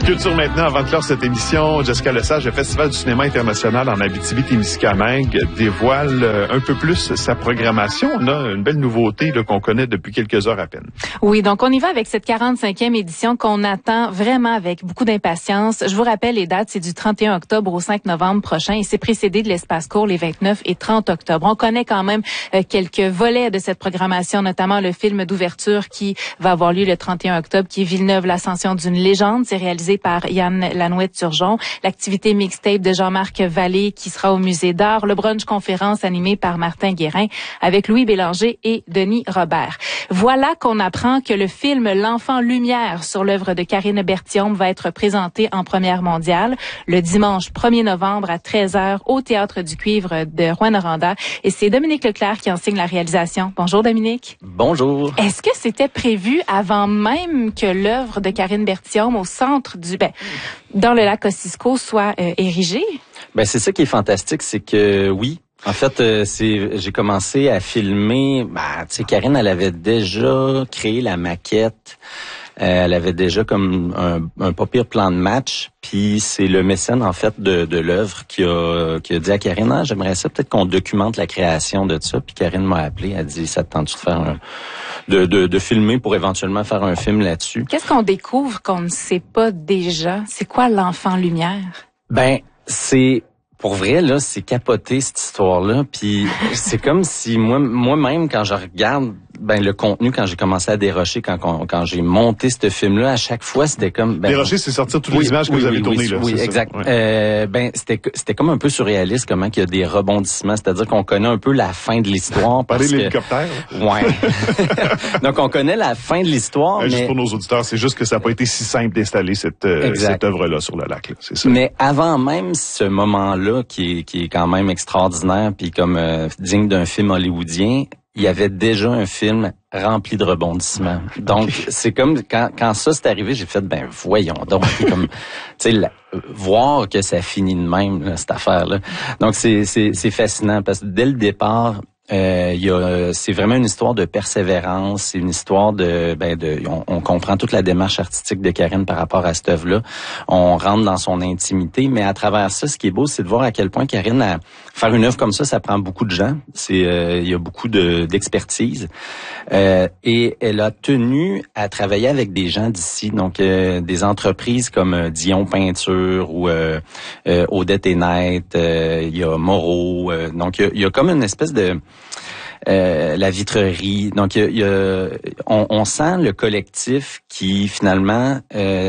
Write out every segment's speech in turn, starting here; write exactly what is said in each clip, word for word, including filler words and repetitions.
Culture maintenant, avant de clore cette émission, Jessica Lesage, le Festival du cinéma international en Abitibi-Témiscamingue, dévoile un peu plus sa programmation. On a une belle nouveauté là, qu'on connaît depuis quelques heures à peine. Oui, donc on y va avec cette quarante-cinquième édition qu'on attend vraiment avec beaucoup d'impatience. Je vous rappelle les dates, c'est du trente et un octobre au cinq novembre prochain et c'est précédé de l'espace court les vingt-neuf et trente octobre. On connaît quand même euh, quelques volets de cette programmation, notamment le film d'ouverture qui va avoir lieu le trente et un octobre, qui est Villeneuve, l'ascension d'une légende. C'est réalisé par Yann Lanouette-Turgeon. L'activité mixtape de Jean-Marc Vallée qui sera au Musée d'art. Le brunch conférence animé par Martin Guérin avec Louis Bélanger et Denis Robert. Voilà qu'on apprend que le film L'Enfant Lumière sur l'œuvre de Karine Berthiaume va être présenté en première mondiale le dimanche premier novembre à treize heures au Théâtre du Cuivre de Rouyn-Noranda. Et c'est Dominique Leclerc qui en signe la réalisation. Bonjour Dominique. Bonjour. Est-ce que c'était prévu avant même que l'œuvre de Karine Berthiaume au centre du, ben, dans le lac Kosciuszko soit euh, érigée? Ben c'est ça qui est fantastique, c'est que oui. En fait, euh, c'est j'ai commencé à filmer. Ben, tu sais, Karine, elle avait déjà créé la maquette. Euh, elle avait déjà comme un, un pas pire plan de match. Puis c'est le mécène en fait de, de l'œuvre qui a qui a dit à Karine, ah, j'aimerais ça peut-être qu'on documente la création de ça. Puis Karine m'a appelé, elle a dit, ça te tente-tu de faire un, de, de de filmer pour éventuellement faire un film là-dessus. Qu'est-ce qu'on découvre qu'on ne sait pas déjà? C'est quoi l'Enfant Lumière? Ben c'est pour vrai, là, c'est capoté, cette histoire-là. Puis c'est comme si moi, moi-même, quand je regarde ben le contenu, quand j'ai commencé à dérocher, quand quand, quand j'ai monté ce film-là, à chaque fois, c'était comme... Ben, dérocher, c'est sortir toutes oui, les images que oui, vous avez oui, tournées. Oui, là, oui exact. Ouais. Euh, ben c'était c'était comme un peu surréaliste, comment qu'il y a des rebondissements. C'est-à-dire qu'on connaît un peu la fin de l'histoire. Parler de que... l'hélicoptère. Ouais. Donc, on connaît la fin de l'histoire, euh, mais... Juste pour nos auditeurs, c'est juste que ça n'a pas été si simple d'installer cette, euh, cette œuvre-là sur le lac. Là, c'est ça. Mais avant même ce moment-là, qui est, qui est quand même extraordinaire, puis comme euh, digne d'un film hollywoodien, il y avait déjà un film rempli de rebondissements. Donc, okay. c'est comme, quand, quand ça s'est arrivé, j'ai fait, ben, voyons donc, comme, tu sais, voir que ça finit de même, là, cette affaire-là. Donc, c'est, c'est, c'est fascinant, parce que dès le départ, Euh, il y a, c'est vraiment une histoire de persévérance, c'est une histoire de, ben de, on, on comprend toute la démarche artistique de Karine par rapport à cette œuvre-là. On rentre dans son intimité, mais à travers ça, ce qui est beau, c'est de voir à quel point Karine, a, faire une œuvre comme ça, ça prend beaucoup de gens. C'est, euh, il y a beaucoup de d'expertise, euh, et elle a tenu à travailler avec des gens d'ici, donc euh, des entreprises comme euh, Dion Peinture ou euh, euh, Odette et Net, euh, il y a Moreau, euh, donc il y a, il y a comme une espèce de Euh, la vitrerie. Donc, il y a, il y a, on, on sent le collectif qui, finalement,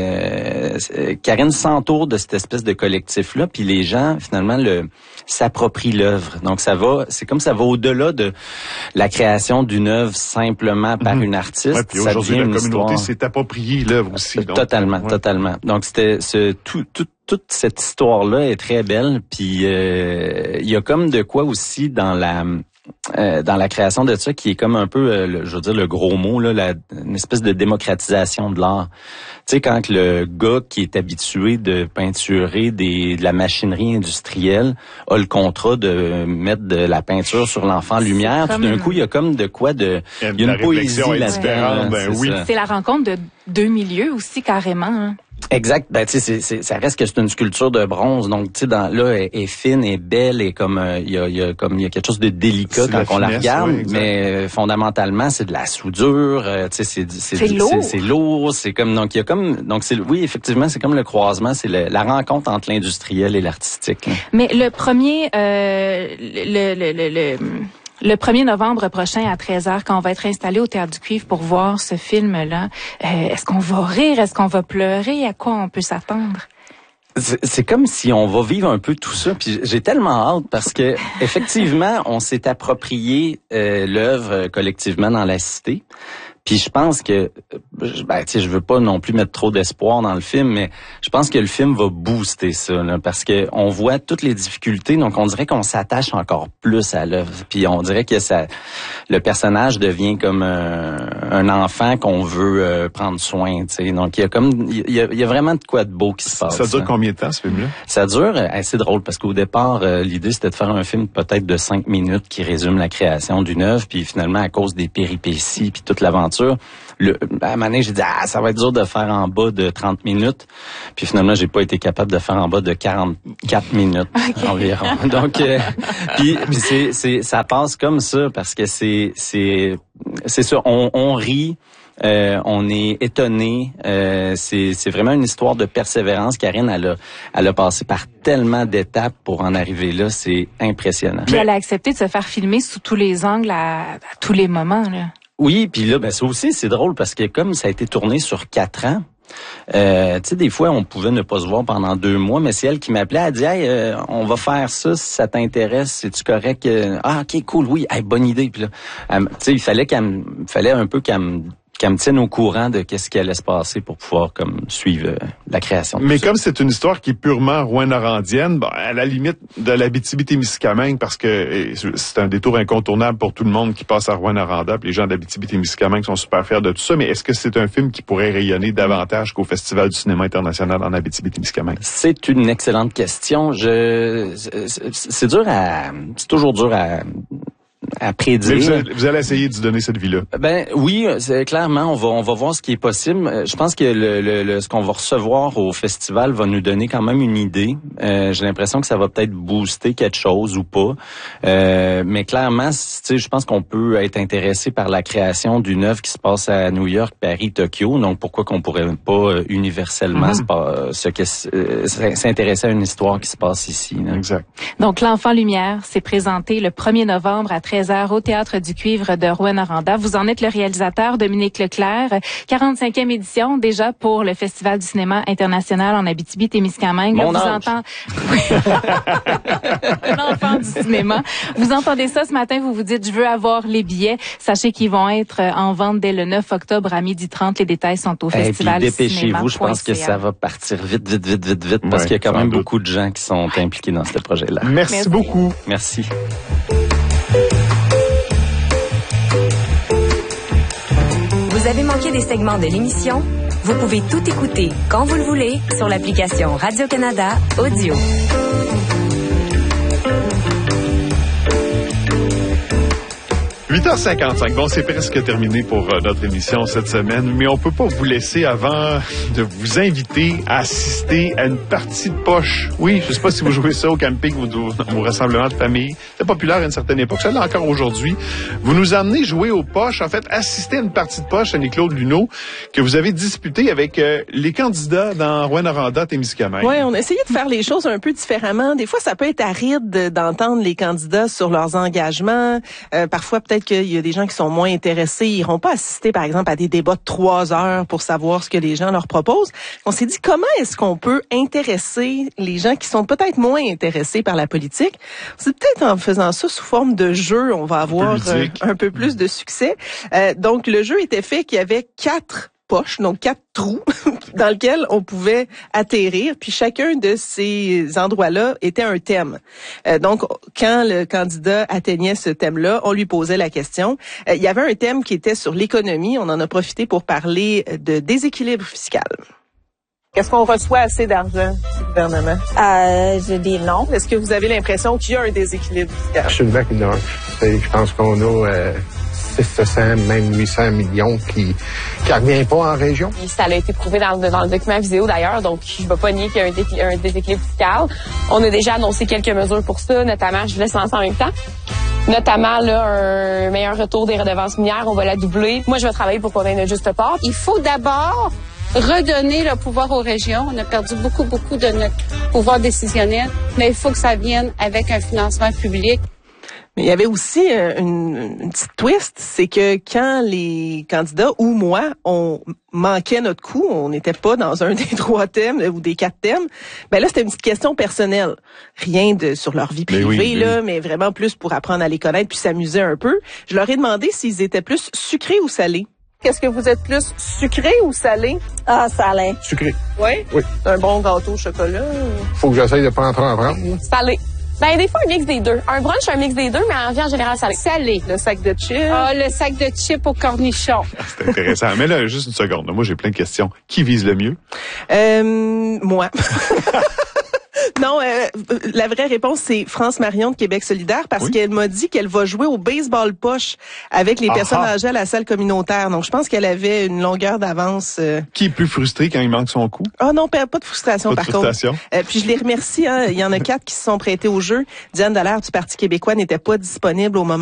euh, Karine s'entoure de cette espèce de collectif-là, puis les gens, finalement, le s'approprient l'œuvre. Donc, ça va, c'est comme ça va au-delà de la création d'une œuvre simplement par mmh. une artiste. Ouais, puis aujourd'hui, la communauté s'est appropriée l'œuvre aussi. Donc, totalement, ouais. totalement. Donc, c'était ce tout, tout toute cette histoire-là est très belle, puis euh, il y a comme de quoi aussi dans la euh, dans la création de ça qui est comme un peu, euh, le, je veux dire le gros mot là, la, une espèce de démocratisation de l'art. Tu sais, quand le gars qui est habitué de peinturer des de la machinerie industrielle a le contrat de mettre de la peinture sur l'Enfant Lumière, tout d'un coup il y a comme de quoi de, il y a une poésie là-dedans. Ben oui. C'est la rencontre de deux milieux aussi carrément. Hein. Exact. Ben tu sais, c'est, c'est, ça reste que c'est une sculpture de bronze, donc tu sais, dans là, elle est fine et belle et comme il euh, y a, y a comme il y a quelque chose de délicat c'est quand la on finesse, la regarde, oui, mais euh, fondamentalement c'est de la soudure, euh, tu sais, c'est c'est c'est lourd, c'est, c'est lourd, c'est comme donc il y a comme donc c'est oui effectivement c'est comme le croisement, c'est le, la rencontre entre l'industriel et l'artistique. Hein. Mais le premier, euh, le le le, le Le premier novembre prochain à treize heures, quand on va être installé au Théâtre du Cuivre pour voir ce film-là, euh, est-ce qu'on va rire? Est-ce qu'on va pleurer? À quoi on peut s'attendre? C'est, c'est comme si on va vivre un peu tout ça. Puis j'ai tellement hâte parce que effectivement, on s'est approprié euh, l'œuvre collectivement dans la cité. Puis je pense que, ben, tu sais, je veux pas non plus mettre trop d'espoir dans le film, mais je pense que le film va booster ça, là, parce que on voit toutes les difficultés, donc on dirait qu'on s'attache encore plus à l'œuvre. Puis on dirait que ça, le personnage devient comme un, un enfant qu'on veut euh, prendre soin, tu sais. Donc il y a comme, il y a, il y a vraiment de quoi de beau qui se passe. Ça dure hein. Combien de temps ce film-là? Ça dure, euh, c'est drôle parce qu'au départ, euh, l'idée c'était de faire un film peut-être de cinq minutes qui résume la création d'une œuvre, puis finalement à cause des péripéties puis toute l'aventure aventure. Le, à un moment donné, j'ai dit, ah, ça va être dur de faire en bas de trente minutes. Puis finalement, j'ai pas été capable de faire en bas de quarante-quatre minutes okay. environ. Donc, euh, puis, puis c'est, c'est, ça passe comme ça parce que c'est, c'est, c'est ça, on, on rit. Euh, on est étonné. Euh, c'est, c'est vraiment une histoire de persévérance. Karine, elle a, elle a passé par tellement d'étapes pour en arriver là. C'est impressionnant. Puis elle a accepté de se faire filmer sous tous les angles à, à tous les moments, là. Oui, puis là, ben ça aussi, c'est drôle parce que comme ça a été tourné sur quatre ans, euh, tu sais, des fois, on pouvait ne pas se voir pendant deux mois, mais c'est elle qui m'appelait, elle dit, hey, euh, on va faire ça si ça t'intéresse, c'est-tu correct? Ah, ok, cool, oui, hey, bonne idée. Puis là, tu sais, il fallait qu'elle me, fallait un peu qu'elle me qu'elle me tienne au courant de qu'est-ce qui allait se passer pour pouvoir comme suivre euh, la création. Mais ça. Comme c'est une histoire qui est purement rouyn-norandienne, bon, à la limite de l'Abitibi-Témiscamingue, parce que c'est un détour incontournable pour tout le monde qui passe à Rouyn-Noranda, puis les gens d'Abitibi-Témiscamingue sont super fiers de tout ça, mais est-ce que c'est un film qui pourrait rayonner davantage qu'au Festival du cinéma international en Abitibi-Témiscamingue? C'est une excellente question. Je, c'est, c'est dur à, c'est toujours dur à à prédire. Mais vous allez, vous allez essayer de donner cette vie-là. Ben oui, c'est clairement, on va on va voir ce qui est possible. Je pense que le, le, le ce qu'on va recevoir au festival va nous donner quand même une idée. Euh, j'ai l'impression que ça va peut-être booster quelque chose ou pas. Euh, mais clairement, tu sais, je pense qu'on peut être intéressé par la création d'une œuvre qui se passe à New York, Paris, Tokyo. Donc pourquoi qu'on pourrait pas universellement mm-hmm. ce que euh, s'intéresser à une histoire qui se passe ici. Là. Exact. Donc l'Enfant Lumière s'est présenté le premier novembre à treize heures au Théâtre du Cuivre de Rouyn-Noranda. Vous en êtes le réalisateur, Dominique Leclerc. quarante-cinquième édition déjà pour le Festival du cinéma international en Abitibi-Témiscamingue. Mon Là, vous âge. entendez... L'enfant du cinéma. Vous entendez ça ce matin, vous vous dites, je veux avoir les billets. Sachez qu'ils vont être en vente dès le neuf octobre à midi trente. Les détails sont au Festival du cinéma. Dépêchez-vous, je pense que ça va partir vite, vite, vite, vite, vite, parce ouais, qu'il y a quand même doute. beaucoup de gens qui sont impliqués dans ce projet-là. Merci, Merci beaucoup. Merci. Vous avez manqué des segments de l'émission? Vous pouvez tout écouter quand vous le voulez sur l'application Radio-Canada Audio. huit heures cinquante-cinq. Bon, c'est presque terminé pour euh, notre émission cette semaine, mais on peut pas vous laisser avant de vous inviter à assister à une partie de poche. Oui, je sais pas si vous jouez ça au camping ou dans vos rassemblements de famille. C'était populaire à une certaine époque. Ça l'est encore aujourd'hui. Vous nous emmenez jouer aux poches. En fait, assister à une partie de poche, Annie-Claude Luneau, que vous avez disputée avec euh, les candidats dans Rouyn-Noranda, Témiscamingue. Oui, on a essayé de faire les choses un peu différemment. Des fois, ça peut être aride d'entendre les candidats sur leurs engagements. Euh, parfois, peut-être qu'il y a des gens qui sont moins intéressés, ils iront pas assister, par exemple, à des débats de trois heures pour savoir ce que les gens leur proposent. On s'est dit, comment est-ce qu'on peut intéresser les gens qui sont peut-être moins intéressés par la politique? C'est peut-être en faisant ça sous forme de jeu, on va avoir euh, un peu plus de succès. Euh, donc, le jeu était fait qu'il y avait quatre poches, donc quatre trous dans lesquels on pouvait atterrir, puis chacun de ces endroits-là était un thème. Euh, donc, quand le candidat atteignait ce thème-là, on lui posait la question. Euh, il y avait un thème qui était sur l'économie. On en a profité pour parler de déséquilibre fiscal. Est-ce qu'on reçoit assez d'argent du gouvernement? Euh, je dis non. Est-ce que vous avez l'impression qu'il y a un déséquilibre fiscal? Absolument que non. Je pense qu'on a euh, six cents, même huit cents millions qui qui revient pas en région. Ça a été prouvé dans, dans le document vidéo d'ailleurs, donc je ne vais pas nier qu'il y a un, dé, un déséquilibre fiscal. On a déjà annoncé quelques mesures pour ça, notamment, je vous laisse lancer en même temps, notamment là, un meilleur retour des redevances minières, on va la doubler. Moi, je vais travailler pour qu'on ait une juste part. Il faut d'abord redonner le pouvoir aux régions. On a perdu beaucoup, beaucoup de notre pouvoir décisionnel, mais il faut que ça vienne avec un financement public. Mais il y avait aussi une, une petite twist, c'est que quand les candidats ou moi, on manquait notre coup, on n'était pas dans un des trois thèmes ou des quatre thèmes, ben là, c'était une petite question personnelle. Rien de sur leur vie privée, mais oui, là, mais vraiment plus pour apprendre à les connaître puis s'amuser un peu. Je leur ai demandé s'ils étaient plus sucrés ou salés. Qu'est-ce que vous êtes plus sucré ou salé? Ah, salé. Sucré. Oui? Oui. Un bon gâteau au chocolat? Ou... Faut que j'essaye de pas en prendre. Salé. Ben, des fois, un mix des deux. Un brunch, un mix des deux, mais en vie, en général, salé. Salé. Le sac de chips. Ah, le sac de chips au cornichon. C'est intéressant. Mais là, juste une seconde. Moi, j'ai plein de questions. Qui vise le mieux? Euh, moi. Non, euh, la vraie réponse, c'est France Marion de Québec solidaire parce Oui. qu'elle m'a dit qu'elle va jouer au baseball poche avec les Aha. personnes âgées à la salle communautaire. Donc, je pense qu'elle avait une longueur d'avance. Euh... Qui est plus frustré quand il manque son coup? Oh non, pas pas de frustration, Pas de par frustration. contre. Euh, puis je les remercie. Hein. Il y en a quatre qui se sont prêtés au jeu. Diane Dallaire du Parti québécois n'était pas disponible au moment